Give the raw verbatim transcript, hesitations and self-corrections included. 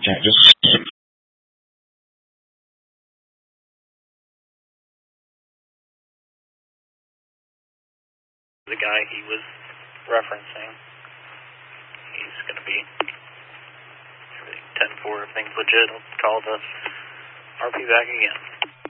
Yeah, just the guy he was referencing. He's going to be ten four. If things legit, I'll call the R P back again.